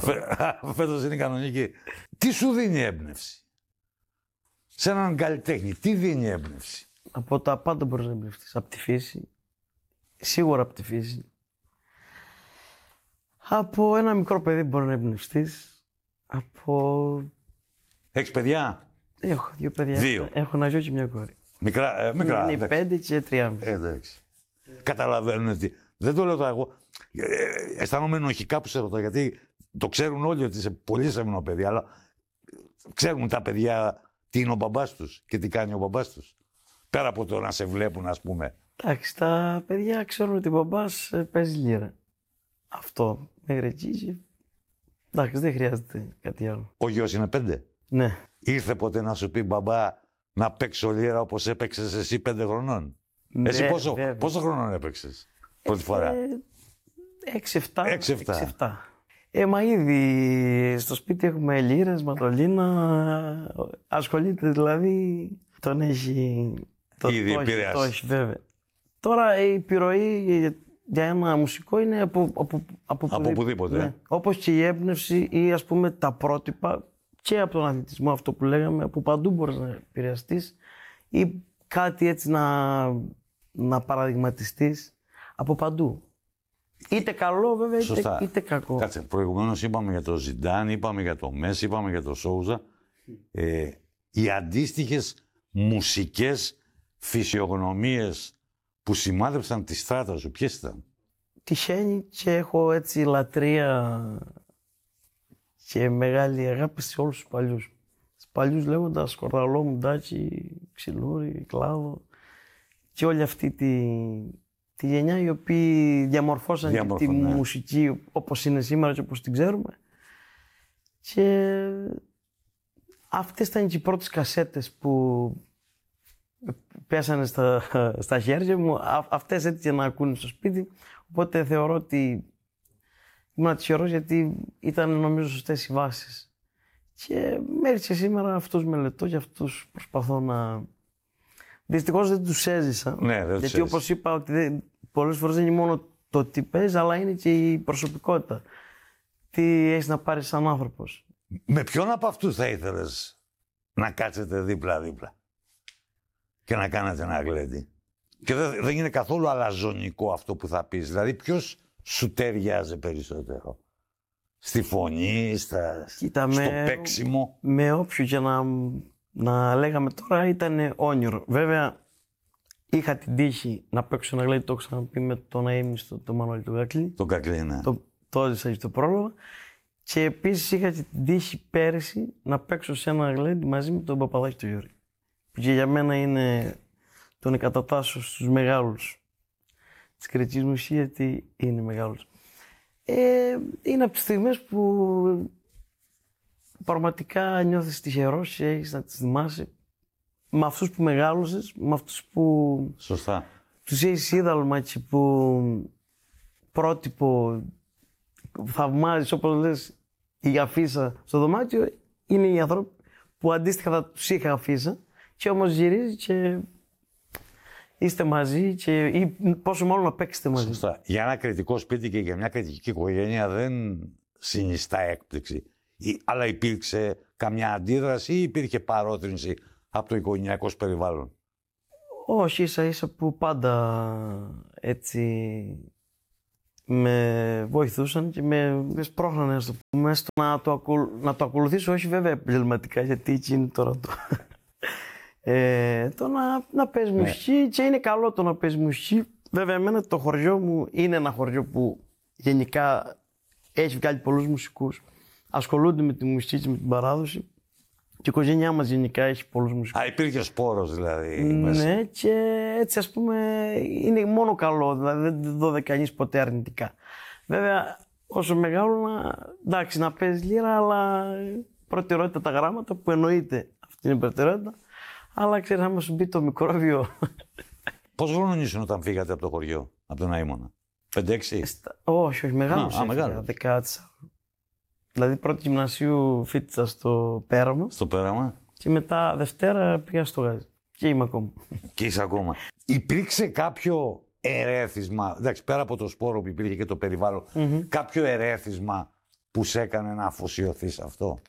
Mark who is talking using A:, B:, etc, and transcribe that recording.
A: Φέτος είναι κανονική. Τι σου δίνει έμπνευση? Σε έναν καλλιτέχνη, τι δίνει έμπνευση?
B: Από τα πάντα μπορείς να εμπνευστείς. Από τη φύση. Σίγουρα από τη φύση. Από ένα μικρό παιδί μπορεί να εμπνευστείς. Από...
A: Έχεις παιδιά?
B: Έχω 2 παιδιά.
A: 2.
B: Έχω ένα γιο και μια κόρη.
A: Μικρά.
B: Είναι 5 και 3,5.
A: Εντάξει. Καταλαβαίνουν ότι. Δεν το λέω τώρα εγώ. Αισθάνομαι ενοχικά που σε ρωτάω, γιατί το ξέρουν όλοι ότι είσαι πολύ σεμνό παιδί, αλλά ξέρουν τα παιδιά τι είναι ο μπαμπάς τους και τι κάνει ο μπαμπάς τους. Πέρα από το να σε βλέπουν, ας πούμε.
B: Εντάξει, τα παιδιά ξέρουν ότι ο μπαμπάς παίζει λίρα. Αυτό μέχρι εκεί. Εντάξει, δεν χρειάζεται κάτι άλλο.
A: Ο γιος είναι 5.
B: Ναι.
A: Ήρθε ποτέ να σου πει μπαμπά να παίξω λίρα όπως έπαιξες εσύ 5 χρονών?
B: Ναι,
A: Εσύ πόσο χρονών έπαιξες πρώτη φορά?
B: 6-7. Μα ήδη στο σπίτι έχουμε λίρες, μαντολίνα. Ασχολείται δηλαδή. Τον έχει.
A: Ήδη επηρεάσει.
B: Το έχει βέβαια. Τώρα η επιρροή για ένα μουσικό είναι από
A: οπουδήποτε.
B: Ναι. Όπως και η έμπνευση ή ας πούμε τα πρότυπα και από τον αθλητισμό, αυτό που λέγαμε, από παντού μπορείς να επηρεαστείς ή κάτι έτσι να παραδειγματιστείς από παντού. Είτε καλό βέβαια, είτε κακό.
A: Κάτσε, προηγουμένως είπαμε για το Ζιντάν, είπαμε για το Μέση, είπαμε για το Σόουζα. Οι αντίστοιχες μουσικές φυσιογνωμίες που σημάδεψαν τη στράτα σου, ποιες ήταν?
B: Τυχαίνει και έχω έτσι λατρεία και μεγάλη αγάπη σε όλους τους παλιούς. Τους παλιούς λέγοντας Κορδαλό, Μουντάκι, Ξυλούρη, Κλάδο και όλη αυτή τη γενιά οι οποίοι διαμορφώσαν και τη μουσική όπως είναι σήμερα και όπως την ξέρουμε. Και αυτές ήταν και οι πρώτες κασέτες που πέσανε στα χέρια μου, αυτές έτσι να ακούνε στο σπίτι, οπότε θεωρώ ότι ήμουν τυχερός γιατί ήταν νομίζω σωστές οι βάσεις. Και μέχρι και σήμερα αυτούς μελετώ και αυτούς προσπαθώ να... Δυστυχώς δεν τους έζησα,
A: ναι, δεν
B: γιατί όπως είπα ότι πολλές φορές δεν είναι μόνο το τι παίζει, αλλά είναι και η προσωπικότητα. Τι έχεις να πάρεις σαν άνθρωπος.
A: Με ποιον από αυτούς θα ήθελες να κάτσετε δίπλα-δίπλα και να κάνετε ένα γλέντι? Και δεν είναι καθόλου αλαζονικό αυτό που θα πεις. Δηλαδή, ποιος σου ταιριάζει περισσότερο? Στη φωνή, στο παίξιμο?
B: Με όποιο και να λέγαμε τώρα ήταν όνειρο. Βέβαια, είχα την τύχη να παίξω ένα γλέντι, το έχω ξαναπεί, με τον αείμνηστο το Μανώλη του Κακλή.
A: Το Κακλή, ναι.
B: Το έζησα και το πρόλογο. Και επίσης είχα την τύχη πέρυσι να παίξω σε ένα γλέντι μαζί με τον Παπαδάκη του Γιώργη. Που και για μένα είναι τον εκατατάσσω στους μεγάλους της κριτικής μουσικής, γιατί είναι μεγάλος. Είναι από τις στιγμές που πραγματικά νιώθεις τυχερός και έχεις να τις θυμάσαι με αυτούς που μεγάλωσες, με αυτούς που...
A: Σωστά.
B: Τους έχεις είδαλμα και που πρότυπο θαυμάζεις, όπως λες, η αφίσα στο δωμάτιο, είναι οι άνθρωποι που αντίστοιχα θα τους είχα αφίσα και όμως γυρίζει και είστε μαζί και ή πόσο μάλλον να παίξετε μαζί.
A: Σωστά. Για ένα κριτικό σπίτι και για μια κριτική οικογένεια δεν συνιστά έκπληξη. Αλλά υπήρξε καμιά αντίδραση ή υπήρχε παρότρινση από το οικογενειακό περιβάλλον?
B: Όχι, ίσα που πάντα έτσι με βοηθούσαν και με σπρώχνανε, να το πούμε, στο να το ακολουθήσω, όχι βέβαια επαγγελματικά, γιατί εκεί είναι τώρα το να παίζει μουσική, και είναι καλό το να παίζει μουσική. Βέβαια, εμένα το χωριό μου είναι ένα χωριό που γενικά έχει βγάλει πολλούς μουσικούς, ασχολούνται με τη μουσική και με την παράδοση. Και η οικογένειά μας γενικά έχει πολλούς μουσικούς.
A: Υπήρχε σπόρος δηλαδή.
B: Ναι, και έτσι ας πούμε είναι μόνο καλό, δηλαδή δεν το δει κανείς ποτέ αρνητικά. Βέβαια, όσο μεγάλωνα, εντάξει, να παίζει λίρα, αλλά προτεραιότητα τα γράμματα, που εννοείται αυτή είναι η προτεραιότητα. Αλλά ξέρεις, άμα σου μπει το μικρόβιο. Πόσο
A: χρόνο ήσουν όταν φύγατε από το χωριό, από τον Αείμωνα? 5-6?
B: Όχι, μεγάλος. 14. Δηλαδή πρώτη γυμνασίου φοιτήσα στο Πέραμα.
A: Στο Πέραμα.
B: Και μετά Δευτέρα πήγα στο Γάζι. Και είμαι ακόμα.
A: Και είσαι ακόμα. Υπήρξε κάποιο ερέθισμα, εντάξει, πέρα από το σπόρο που υπήρχε και το περιβάλλον, κάποιο ερέθισμα που σε έκανε να αφοσιωθείς αυτό?